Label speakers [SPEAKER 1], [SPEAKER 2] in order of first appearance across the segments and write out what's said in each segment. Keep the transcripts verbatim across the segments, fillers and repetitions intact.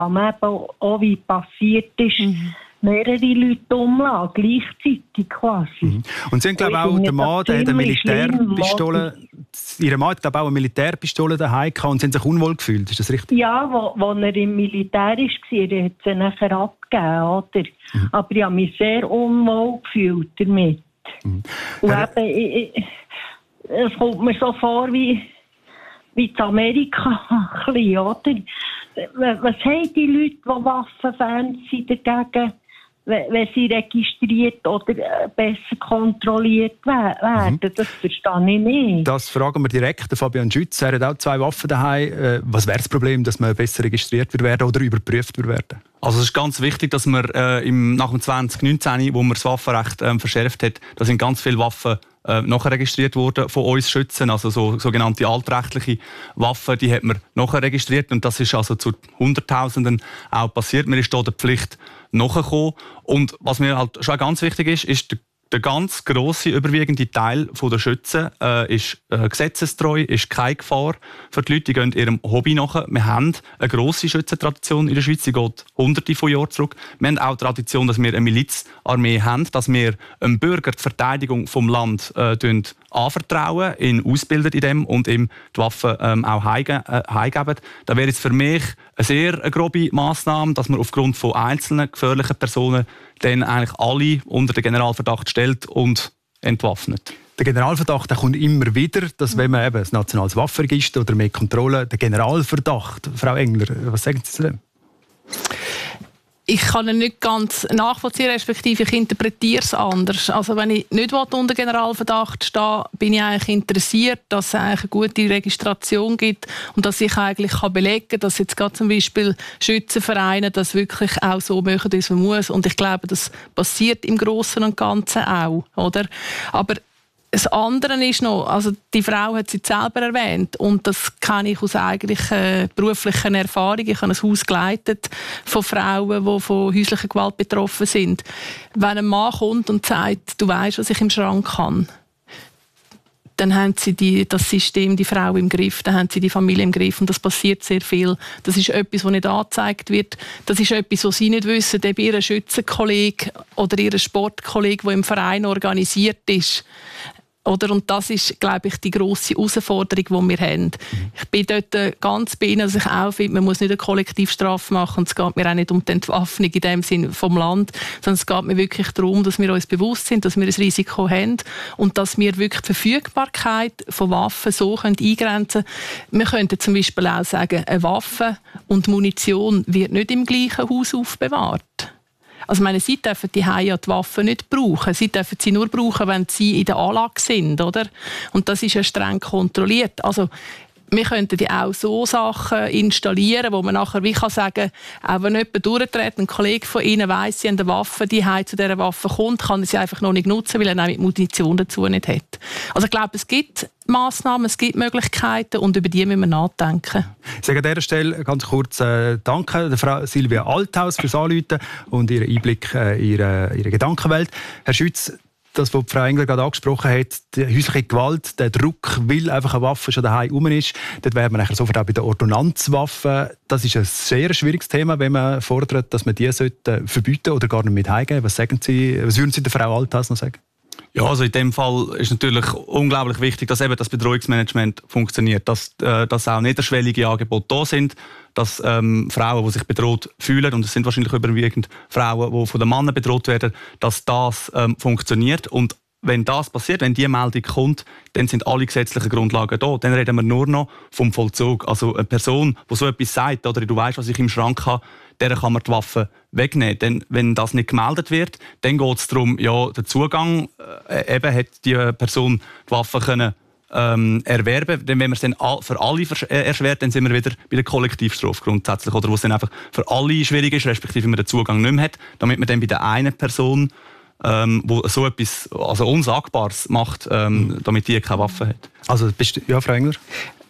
[SPEAKER 1] eben auch wie passiert ist, mhm. mehrere Leute umlagen, gleichzeitig quasi.
[SPEAKER 2] Mhm. Und Sie haben, glaube ich, auch der Mann, der hat eine Militärpistole, Ihr Mann hat, glaube ich, auch eine Militärpistole daheim gehabt und Sie haben sich unwohl gefühlt, ist das richtig?
[SPEAKER 1] Ja, wo, wo er im Militär war, er hat sie nachher abgegeben, oder? Mhm. Aber ich habe mich sehr unwohl gefühlt damit. Mhm. Und eben, ich, ich, es kommt mir so vor wie, wie in Amerika, ein bisschen, oder? Was haben die Leute, die Waffenfans sind, dagegen, wenn sie registriert oder besser kontrolliert werden? Mhm. Das verstehe ich nicht.
[SPEAKER 2] Das fragen wir direkt. Fabian Schütz, er hat auch zwei Waffen daheim. Was wäre das Problem, dass man besser registriert wird werden oder überprüft wird werden?
[SPEAKER 3] Also es ist ganz wichtig, dass man äh, im, nach dem zwanzig neunzehn, wo man das Waffenrecht äh, verschärft hat, da sind ganz viele Waffen äh, nachher registriert worden von uns Schützen, also so sogenannte altrechtliche Waffen, die hat man nachher registriert und das ist also zu Hunderttausenden auch passiert. Man ist da der Pflicht nachgekommen und was mir halt schon ganz wichtig ist, ist der Der ganz grosse, überwiegende Teil der Schützen äh, ist äh, gesetzestreu, ist keine Gefahr für die Leute, die gehen ihrem Hobby nach. Wir haben eine grosse Schützentradition in der Schweiz, die geht hunderte von Jahren zurück. Wir haben auch die Tradition, dass wir eine Milizarmee haben, dass wir einem Bürger die Verteidigung vom Land äh, anvertrauen, ihn ausbilden in dem und ihm die Waffen ähm, auch heimgeben. Äh, heimgeben. Da wäre jetzt für mich eine sehr grobe Massnahme, dass man aufgrund von einzelnen gefährlichen Personen dann eigentlich alle unter den Generalverdacht stellt und entwaffnet.
[SPEAKER 2] Der Generalverdacht der kommt immer wieder, dass wenn man eben das nationales Waffenregister oder mehr Kontrolle, der Generalverdacht, Frau Engler, was sagen Sie zu dem?
[SPEAKER 4] Ich kann ihn nicht ganz nachvollziehen, respektive ich interpretiere es anders. Also wenn ich nicht unter Generalverdacht stehe, bin ich eigentlich interessiert, dass es eigentlich eine gute Registration gibt und dass ich eigentlich kann belegen kann, dass jetzt gerade zum Beispiel Schützenvereine das wirklich auch so machen, wie man muss. Und ich glaube, das passiert im Großen und Ganzen auch, oder? Aber das andere ist noch, also die Frau hat sie selber erwähnt und das kenne ich aus eigentlichen beruflichen Erfahrungen. Ich habe ein Haus geleitet von Frauen, die von häuslicher Gewalt betroffen sind. Wenn ein Mann kommt und sagt, du weißt, was ich im Schrank habe, dann haben sie die, das System, die Frau im Griff, dann haben sie die Familie im Griff und das passiert sehr viel. Das ist etwas, was nicht angezeigt wird. Das ist etwas, was sie nicht wissen, ob ihr Schützenkollege oder ihr Sportkollege, der im Verein organisiert ist. Oder? Und das ist, glaube ich, die grosse Herausforderung, die wir haben. Ich bin dort ganz bei Ihnen, dass ich auch finde, man muss nicht eine Kollektivstrafe machen. Und es geht mir auch nicht um die Entwaffnung in dem Sinne vom Land, sondern es geht mir wirklich darum, dass wir uns bewusst sind, dass wir ein Risiko haben und dass wir wirklich die Verfügbarkeit von Waffen so eingrenzen können. Wir könnten zum Beispiel auch sagen, eine Waffe und Munition wird nicht im gleichen Haus aufbewahrt. Also meine, sie dürfen die ja die Waffen nicht brauchen. Sie dürfen sie nur brauchen, wenn sie in der Anlage sind, oder? Und das ist ja streng kontrolliert. Also wir könnten ja auch so Sachen installieren, wo man nachher wie kann sagen, auch wenn jemand durchtritt, ein Kollege von Ihnen weiss, sie haben eine Waffe, die zu dieser Waffe kommt, kann er sie einfach noch nicht nutzen, weil er auch mit Munition dazu nicht hat. Also ich glaube, es gibt Massnahmen, es gibt Möglichkeiten und über die müssen wir nachdenken.
[SPEAKER 2] Ich sage an dieser Stelle ganz kurz äh, Danke der Frau Silvia Althaus fürs Anrufen und Ihren Einblick äh, in ihre, ihre Gedankenwelt. Herr Schütz, das, was Frau Engler gerade angesprochen hat, die häusliche Gewalt, der Druck, weil einfach eine Waffe schon daheim rum ist, dort wäre man sofort auch bei der Ordonnanzwaffe. Das ist ein sehr schwieriges Thema, wenn man fordert, dass man die sollte verbieten oder gar nicht mit heimgeben. Was sagen Sie, was würden Sie der Frau Althaus noch sagen?
[SPEAKER 3] Ja, also in dem Fall ist natürlich unglaublich wichtig, dass eben das Bedrohungsmanagement funktioniert, dass, äh, dass auch niederschwellige Angebote da sind, dass ähm, Frauen, die sich bedroht fühlen, und es sind wahrscheinlich überwiegend Frauen, die von den Männern bedroht werden, dass das ähm, funktioniert. Und wenn das passiert, wenn diese Meldung kommt, dann sind alle gesetzlichen Grundlagen da. Dann reden wir nur noch vom Vollzug. Also eine Person, die so etwas sagt, oder du weißt, was ich im Schrank habe, der kann man die Waffe wegnehmen. Denn wenn das nicht gemeldet wird, dann geht es darum, ja, der Zugang, äh, eben hat die Person die Waffe können ähm, erwerben. Denn wenn man es dann für alle erschwert, dann sind wir wieder bei der Kollektivstrafe grundsätzlich, oder wo es dann einfach für alle schwierig ist, respektive man den Zugang nicht mehr hat, damit man dann bei der einen Person, ähm, wo so etwas also Unsagbares macht, ähm, damit die keine Waffe hat.
[SPEAKER 2] Also, ja, Frau Engler?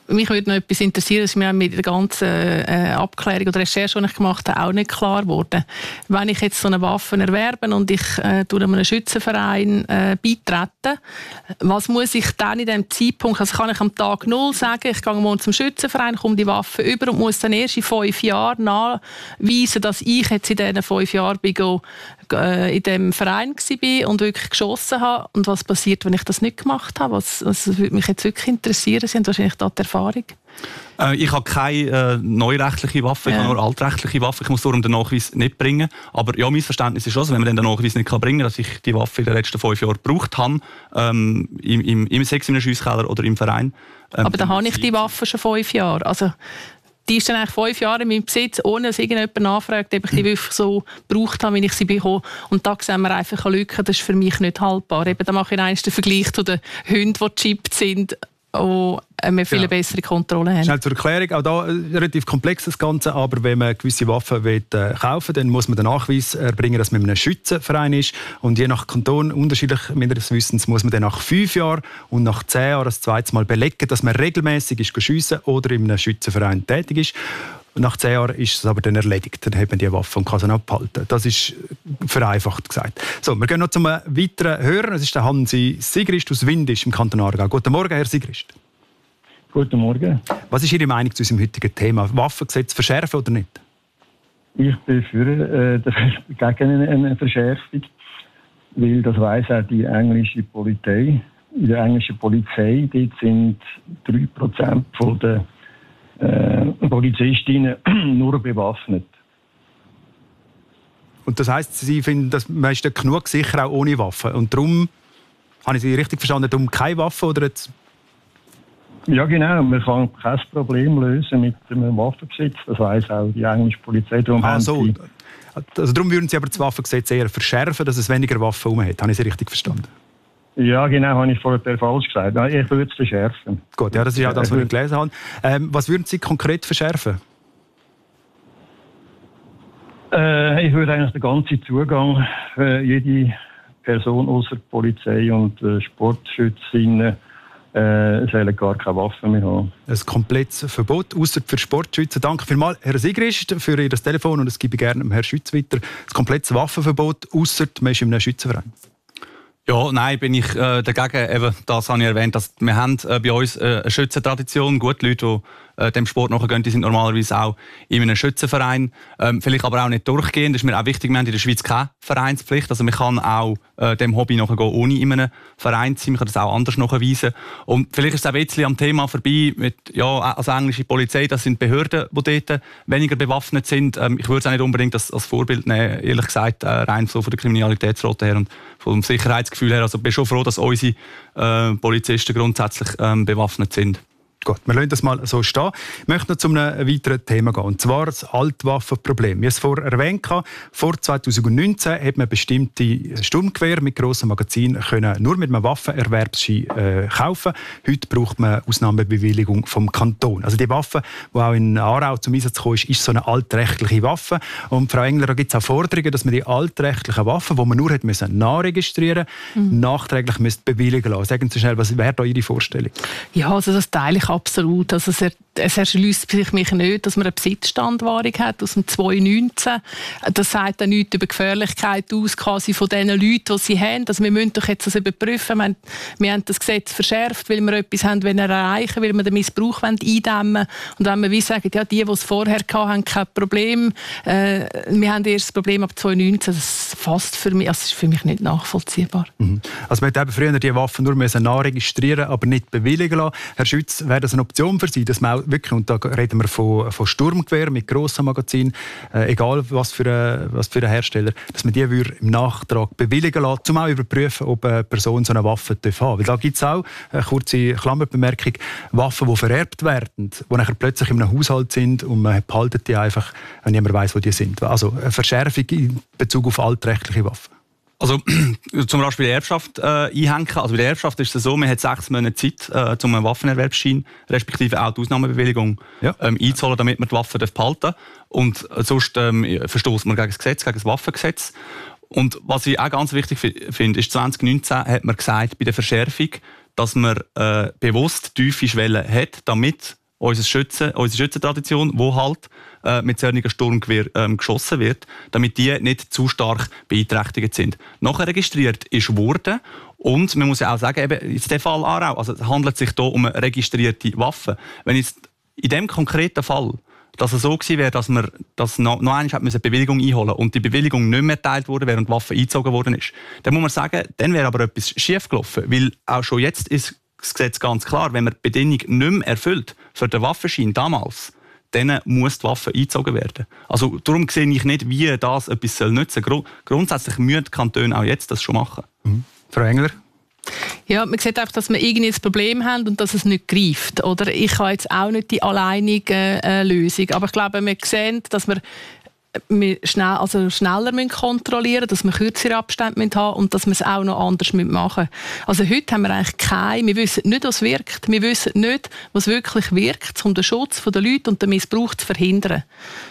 [SPEAKER 4] mich würde noch etwas interessieren, das ist mir mit der ganzen äh, Abklärung oder Recherche, die ich gemacht habe, auch nicht klar geworden. Wenn ich jetzt so eine Waffe erwerbe und ich äh, tue einem Schützenverein äh, beitreten, was muss ich dann in diesem Zeitpunkt, also kann ich am Tag Null sagen, ich gehe morgen zum Schützenverein, komme die Waffe über und muss dann erst in fünf Jahren nachweisen, dass ich jetzt in diesen fünf Jahren bin, äh, in diesem Verein war und wirklich geschossen habe. Und was passiert, wenn ich das nicht gemacht habe? Was, was würde mich jetzt wirklich interessieren? Sie haben wahrscheinlich da die Erfahrung.
[SPEAKER 3] Äh, ich habe keine äh, neurechtliche Waffe, ich ja. habe nur altrechtliche Waffe. Ich muss darum den Nachweis nicht bringen. Aber ja, mein Verständnis ist schon so, wenn man den Nachweis nicht bringen kann, dass ich die Waffe in den letzten fünf Jahren gebraucht habe, ähm, im, im, im Sex in einem Schiesskeller oder im Verein. Ähm,
[SPEAKER 4] aber dann habe ich die Waffe schon fünf Jahre. Also, die ist dann eigentlich fünf Jahre in meinem Besitz, ohne dass irgendjemand nachfragt, ob ich die wirklich so gebraucht habe, wie ich sie bekomme. Und da sehen wir einfach eine Lücke, das ist für mich nicht haltbar. Eben, da mache ich einen Vergleich zu den Hunden, die gechippt sind, wo wir viel ja. bessere Kontrolle haben.
[SPEAKER 2] Schnell zur Erklärung, auch da relativ komplex das Ganze, aber wenn man gewisse Waffen will, äh, kaufen will, dann muss man den Nachweis erbringen, dass man in einem Schützenverein ist. Und je nach Kanton, unterschiedlich meines Wissens, muss man dann nach fünf Jahren und nach zehn Jahren das zweite Mal belegen, dass man regelmäßig ist schiessen oder in einem Schützenverein tätig ist. Nach zehn Jahren ist es aber dann erledigt. Dann hat man die Waffe und kann sie abhalten. Das ist vereinfacht gesagt. So, wir gehen noch zum weiteren Hörer. Es ist der Hansi Sigrist aus Windisch im Kanton Aargau. Guten Morgen, Herr Sigrist.
[SPEAKER 5] Guten Morgen.
[SPEAKER 2] Was ist Ihre Meinung zu unserem heutigen Thema? Waffengesetz verschärfen oder nicht?
[SPEAKER 5] Ich bin für, äh, gegen eine Verschärfung, weil das weiss auch die englische Polizei. In der englischen Polizei dort sind drei Prozent von der äh, Polizistinnen nur bewaffnet.
[SPEAKER 2] Und das heisst, Sie finden, dass man ist genug sicher auch ohne Waffen. Und darum, habe ich Sie richtig verstanden, darum keine Waffe oder jetzt?
[SPEAKER 5] Ja, genau. Man kann kein Problem lösen mit dem Waffengesetz. Das weiss auch die englische Polizei. Darum
[SPEAKER 2] ah, so. Also darum würden Sie aber das Waffengesetz eher verschärfen, dass es weniger Waffen herum hat. Habe ich Sie richtig verstanden?
[SPEAKER 5] Ja, genau, habe ich vorher falsch gesagt. Ich würde es verschärfen.
[SPEAKER 2] Gut, ja, das ist auch das, was ich gelesen habe. Ähm, was würden Sie konkret verschärfen?
[SPEAKER 5] Äh, ich würde eigentlich den ganzen Zugang für jede Person außer Polizei und äh, Sportschützinnen Äh, sollen gar keine Waffen mehr haben.
[SPEAKER 2] Ein komplettes Verbot, außer für Sportschützen. Danke vielmals, Herr Sigrist, für Ihr Telefon und das gebe ich gerne Herrn Schütz weiter. Ein komplettes Waffenverbot, außer man ist in einem Schützenverein.
[SPEAKER 3] Ja, nein, bin ich äh, dagegen. Eben, das habe ich erwähnt, dass wir haben äh, bei uns äh, eine Schützentradition. Gut, Leute, die äh, dem Sport nachgehen, die sind normalerweise auch in einem Schützenverein. Ähm, vielleicht aber auch nicht durchgehend. Das ist mir auch wichtig. Wir haben in der Schweiz keine Vereinspflicht. Also man kann auch äh, dem Hobby nachgehen, ohne in einem Verein zu sein. Man kann das auch anders nachweisen. Und vielleicht ist es auch ein bisschen am Thema vorbei mit, ja, also englische Polizei, das sind Behörden, die dort weniger bewaffnet sind. Ähm, ich würde es auch nicht unbedingt als, als Vorbild nehmen, ehrlich gesagt, äh, rein so von der Kriminalitätsrate her und vom Sicherheitsgefühl her. Also ich bin schon froh, dass unsere äh, Polizisten grundsätzlich ähm, bewaffnet sind.
[SPEAKER 2] Gut, wir lassen das mal so stehen. Ich möchte noch zu einem weiteren Thema gehen, und zwar das Altwaffenproblem. Wie ich es vorher erwähnt habe, vor zweitausendneunzehn hat man bestimmte Sturmgewehre mit grossen Magazinen können nur mit einem Waffenerwerbsschein äh, kaufen. Heute braucht man Ausnahmebewilligung vom Kanton. Also die Waffe, die auch in Aarau zum Einsatz gekommen ist, ist so eine altrechtliche Waffe. Und Frau Engler, da gibt es auch Forderungen, dass man die altrechtlichen Waffen, die man nur hat müssen nachregistrieren musste, mhm. nachträglich müsste bewilligen lassen. Sagen Sie schnell, was wäre da Ihre Vorstellung?
[SPEAKER 4] Ja, also das teile ich absolut. Also es, er, es erschließt sich mich nicht, dass man eine Besitzstandwahrung hat aus dem zweitausendneunzehn. Das sagt dann nichts über die Gefährlichkeit aus, quasi von den Leuten, die sie haben. Also wir müssen doch jetzt das überprüfen. Wir haben, wir haben das Gesetz verschärft, weil wir etwas haben wollen erreichen, weil wir den Missbrauch eindämmen wollen. Und wenn wir wie sagen, ja, die, die es vorher hatten, haben kein Problem. Äh, wir haben erst das Problem ab zweitausendneunzehn. Das, fast für mich, also ist für mich nicht nachvollziehbar.
[SPEAKER 2] Mhm. Also man hat eben früher die Waffen nur nachregistrieren, aber nicht bewilligen lassen. Herr Schütz, wäre das eine Option für Sie, dass man auch wirklich, und da reden wir von, von Sturmgewehr mit grossen Magazinen, äh, egal was für, ein, was für einen Hersteller, dass man die im Nachtrag bewilligen lässt, um auch überprüfen, ob eine Person so eine Waffe haben darf. Weil da gibt es auch, eine kurze Klammerbemerkung, Waffen, die vererbt werden, die nachher plötzlich in einem Haushalt sind und man behaltet die einfach, wenn niemand weiss, wo die sind. Also eine Verschärfung in Bezug auf altrechtliche Waffen.
[SPEAKER 3] Also zum Beispiel die Erbschaft äh, einhängen. Also bei der Erbschaft ist es so, man hat sechs Monate Zeit, äh, um einen Waffenerwerbsschein respektive auch die Ausnahmebewilligung ja. ähm, einzuholen, damit man die Waffe behalten darf. Und äh, sonst ähm, verstoßt man gegen das Gesetz, gegen das Waffengesetz. Und was ich auch ganz wichtig finde, ist, zwanzig neunzehn hat man gesagt, bei der Verschärfung, dass man äh, bewusst tiefe Schwellen hat, damit unsere, Schützen, unsere Schützentradition, die halt äh, mit solchen Sturmgewehr ähm, geschossen wird, damit die nicht zu stark beeinträchtigt sind. Nachher registriert ist worden und man muss ja auch sagen, eben in diesem Fall Aarau, also es handelt sich hier um eine registrierte Waffe. Wenn jetzt in diesem konkreten Fall dass es so gewesen wäre, dass man dass noch, noch einmal eine Bewilligung einholen musste und die Bewilligung nicht mehr erteilt wurde, während die Waffe eingezogen worden ist. Dann muss man sagen, dann wäre aber etwas schief gelaufen, weil auch schon jetzt ist das Gesetz ganz klar, wenn man die Bedingung nicht mehr erfüllt für den Waffenschein damals, dann muss die Waffe eingezogen werden. Also darum sehe ich nicht, wie das etwas nützen soll. Grundsätzlich müssen die Kantone auch jetzt das schon machen.
[SPEAKER 2] Mhm. Frau Engler?
[SPEAKER 4] Ja, man sieht einfach, dass wir irgendwie ein Problem haben und dass es nicht greift. Oder ich habe jetzt auch nicht die alleinige äh, Lösung. Aber ich glaube, wir sehen, dass wir, wir schnell, also schneller müssen kontrollieren müssen, dass wir kürzere Abstände müssen haben und dass wir es auch noch anders machen müssen. Also heute haben wir eigentlich keine, wir wissen nicht, was wirkt. Wir wissen nicht, was wirklich wirkt, um den Schutz der Leute und den Missbrauch zu verhindern.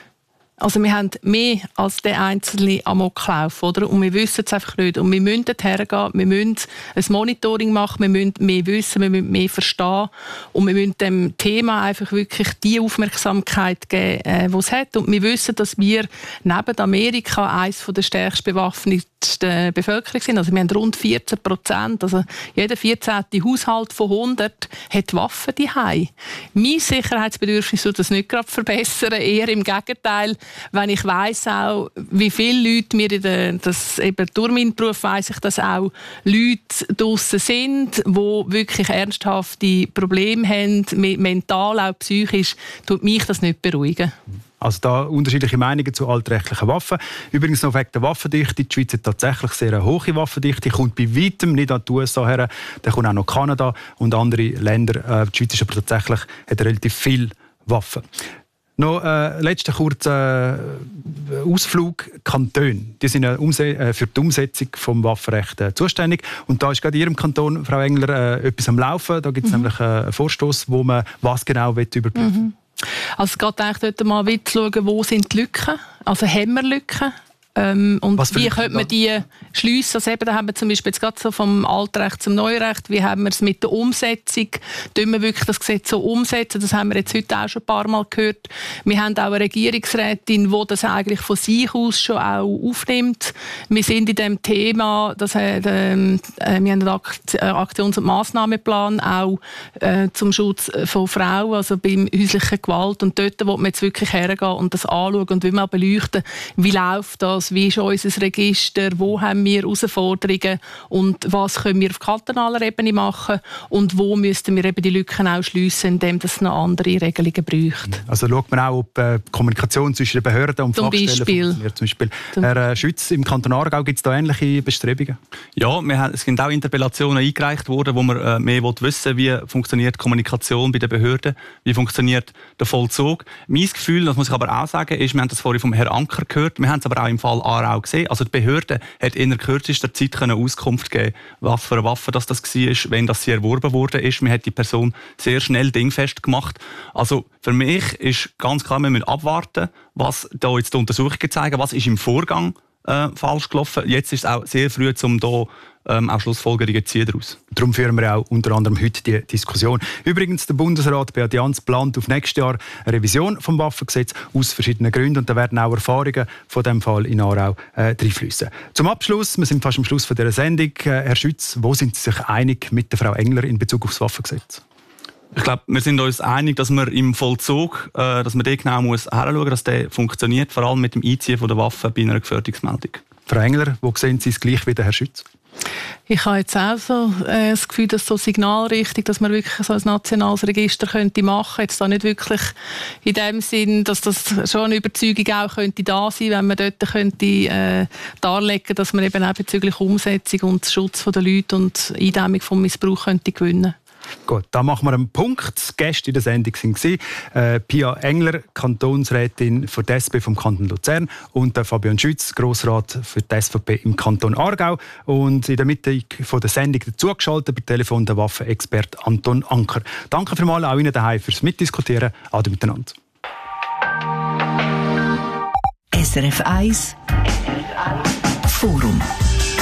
[SPEAKER 4] Also wir haben mehr als der einzelne Amoklauf, oder? Und wir wissen es einfach nicht. Und wir müssen dorthin gehen, wir müssen ein Monitoring machen, wir müssen mehr wissen, wir müssen mehr verstehen. Und wir müssen dem Thema einfach wirklich die Aufmerksamkeit geben, äh, die es hat. Und wir wissen, dass wir neben Amerika eines der stärkst bewaffneten Bevölkerung sind. Also wir haben rund vierzehn Prozent. Also jeder vierzehnte Haushalt von hundert hat Waffen zu Hause. Mein Sicherheitsbedürfnis soll das nicht gerade verbessern, eher im Gegenteil. Wenn ich weiss auch, wie viele Leute mir in der, das, eben durch meinen Beruf weiss ich, dass auch Leute draussen sind, die wirklich ernsthafte Probleme haben, mental, auch psychisch, tut mich das nicht beruhigen.
[SPEAKER 2] Also da unterschiedliche Meinungen zu altrechtlichen Waffen. Übrigens noch wegen der Waffendichte. Die Schweiz hat tatsächlich sehr eine hohe Waffendichte. Kommt bei weitem nicht an die U S A her. Dann kommt auch noch Kanada und andere Länder. Die Schweiz ist aber tatsächlich hat relativ viele Waffen. Noch äh, letzter kurzer äh, Ausflug. Kantone. Die sind äh, umse- für die Umsetzung des Waffenrechts äh, zuständig. Und da ist gerade in Ihrem Kanton, Frau Engler, äh, etwas am Laufen. Da gibt es mhm. nämlich äh, einen Vorstoss, wo man was genau überprüfen will.
[SPEAKER 4] Mhm. Also es geht eigentlich dort mal wieder zu schauen, wo sind die Lücken. Also haben wir Lücken? Ähm, und wie könnte man die schliessen? Also eben, da haben wir zum Beispiel jetzt gerade so vom Altrecht zum Neurecht, wie haben wir es mit der Umsetzung? Tun wir wirklich das Gesetz so umsetzen? Das haben wir jetzt heute auch schon ein paar Mal gehört. Wir haben auch eine Regierungsrätin, die das eigentlich von sich aus schon auch aufnimmt. Wir sind in dem Thema, das hat, äh, wir haben einen Aktions- und Massnahmenplan auch äh, zum Schutz von Frauen, also beim häuslichen Gewalt. Und dort will man jetzt wirklich hergehen und das anschauen und will mal beleuchten, wie läuft das? Wie ist unser Register? Wo haben wir Herausforderungen? Und was können wir auf kantonaler Ebene machen? Und wo müssten wir eben die Lücken auch schliessen, indem es noch andere Regelungen braucht?
[SPEAKER 2] Also schaut man auch, ob die äh, Kommunikation zwischen den Behörden und
[SPEAKER 4] zum
[SPEAKER 2] Fachstellen
[SPEAKER 4] Beispiel.
[SPEAKER 2] funktioniert. Zum Beispiel. Herr äh, Schütz, im Kanton Aargau gibt es da ähnliche Bestrebungen?
[SPEAKER 3] Ja, wir haben, es sind auch Interpellationen eingereicht worden, wo man äh, mehr wissen will, wie funktioniert die Kommunikation bei den Behörden, wie funktioniert der Vollzug. Mein Gefühl, das muss ich aber auch sagen, ist, wir haben das vorhin vom Herrn Anker gehört, wir haben es aber auch im Fall Aarau gesehen. Also die Behörde hat in der kürzester Zeit können Auskunft geben, was für eine Waffe das, das war, wenn das sie erworben wurde. Man hat die Person sehr schnell dingfest gemacht. Also für mich ist ganz klar, wir müssen abwarten, was da jetzt die Untersuchungen zeigen, was ist im Vorgang äh, falsch gelaufen. Jetzt ist es auch sehr früh, um da ähm, auch Schlussfolgerungen zu ziehen daraus.
[SPEAKER 2] Darum führen wir auch unter anderem heute die Diskussion. Übrigens, der Bundesrat Beat Jans plant auf nächstes Jahr eine Revision des Waffengesetzes aus verschiedenen Gründen. Und da werden auch Erfahrungen von diesem Fall in Aarau äh, reinfließen. Zum Abschluss, wir sind fast am Schluss von dieser Sendung. Äh, Herr Schütz, wo sind Sie sich einig mit der Frau Engler in Bezug auf das Waffengesetz?
[SPEAKER 3] Ich glaube, wir sind uns einig, dass man im Vollzug, äh, dass man dort genau muss hinschauen muss, dass der funktioniert, vor allem mit dem Einziehen von der Waffe bei einer Gefährdungsmeldung.
[SPEAKER 2] Frau Engler, wo sehen Sie es gleich wie der Herr Schütz?
[SPEAKER 4] Ich habe jetzt auch so äh, das Gefühl, dass so Signalrichtung, dass man wirklich so ein nationales Register könnte machen, jetzt da nicht wirklich in dem Sinn, dass das schon eine Überzeugung auch könnte da sein, wenn man dort könnte äh, darlegen, dass man eben auch bezüglich Umsetzung und Schutz der Leute und Eindämmung vom Missbrauch könnte gewinnen.
[SPEAKER 2] Gut, da machen wir einen Punkt. Die Gäste in der Sendung waren äh, Pia Engler, Kantonsrätin für die S P vom Kanton Luzern, und der Fabian Schütz, Grossrat für die S V P im Kanton Aargau. Und in der Mitte von der Sendung dazugeschaltet per Telefon der Waffenexperte Anton Anker. Danke vielmals auch Ihnen daheim fürs Mitdiskutieren. Ade miteinander.
[SPEAKER 6] S R F eins Forum.